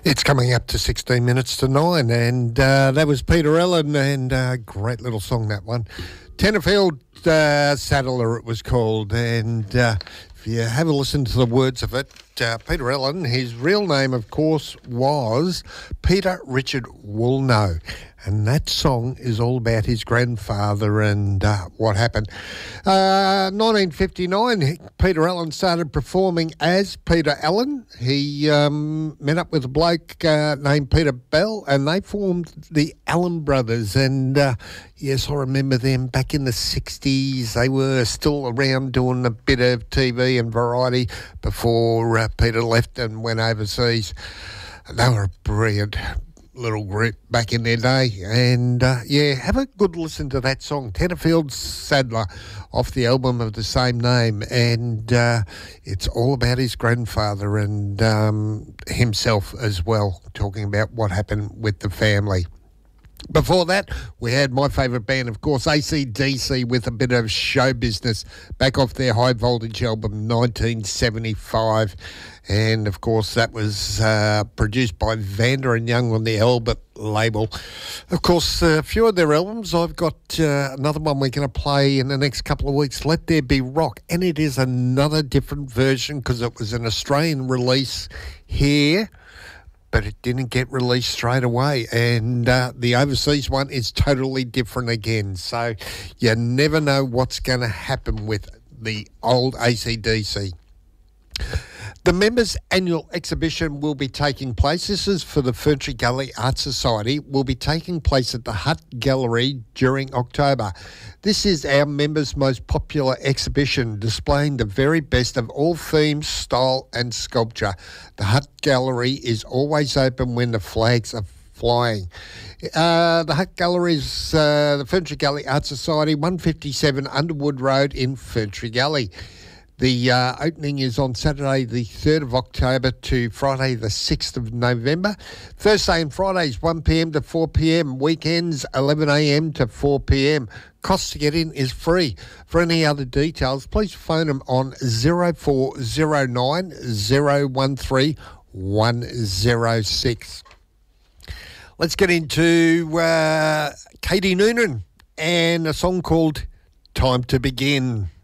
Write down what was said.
It's coming up to 16 minutes to 9, and that was Peter Allen, and great little song, that one. Tenterfield Saddler, it was called, and if you have a listen to the words of it, Peter Allen, his real name, of course, was Peter Richard Woolnough, and that song is all about his grandfather and what happened. 1959, Peter Allen started performing as Peter Allen. He met up with a bloke named Peter Bell, and they formed the Allen Brothers. And yes, I remember them back in the 60s. They were still around doing a bit of TV and variety before Peter left and went overseas. They were a brilliant little group back in their day, and have a good listen to that song, Tenterfield Saddler, off the album of the same name, and it's all about his grandfather and himself as well, talking about what happened with the family. Before that, we had my favourite band, of course, AC/DC, with a bit of show business, back off their High Voltage album, 1975. And, of course, that was produced by Vander and Young on the Albert label. Of course, a few of their albums, I've got another one we're going to play in the next couple of weeks, Let There Be Rock. And it is another different version because it was an Australian release here, but it didn't get released straight away. And the overseas one is totally different again. So you never know what's going to happen with the old AC/DC. The members' annual exhibition will be taking place. This is for the Ferntree Gully Art Society. Will be taking place at the Hut Gallery during October. This is our members' most popular exhibition, displaying the very best of all themes, style and sculpture. The Hut Gallery is always open when the flags are flying. The Hut Gallery is the Ferntree Gully Art Society, 157 Underwood Road in Ferntree Gully. The opening is on Saturday the 3rd of October to Friday the 6th of November. Thursday and Fridays 1pm to 4pm. Weekends 11am to 4pm. Cost to get in is free. For any other details, please phone them on 0409 013 106. Let's get into Katie Noonan and a song called Time to Begin.